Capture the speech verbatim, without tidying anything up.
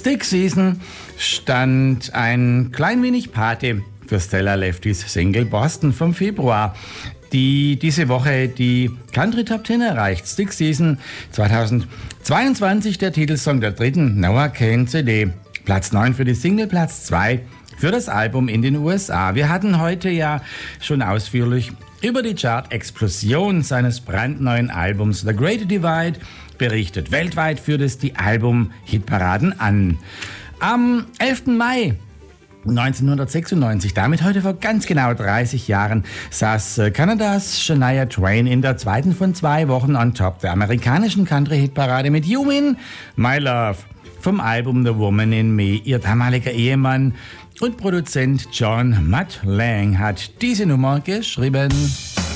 Stick Season stand ein klein wenig Pate für Stella Lefty's Single Boston vom Februar, die diese Woche die Country Top Ten erreicht. Stick Season zweitausendzweiundzwanzig, der Titelsong der dritten Noah Kahan C D. Platz neun für die Single, Platz zwei für das Album in den U S A. Wir hatten heute ja schon ausführlich über die Chart-Explosion seines brandneuen Albums The Great Divide berichtet. Weltweit führt es die Album-Hitparaden an. Am elften Mai neunzehnhundertsechsundneunzig, damit heute vor ganz genau dreißig Jahren, saß Kanadas Shania Twain in der zweiten von zwei Wochen on Top der amerikanischen Country-Hitparade mit You Mean My Love vom Album The Woman in Me. Ihr damaliger Ehemann und Produzent John Mutt Lange hat diese Nummer geschrieben.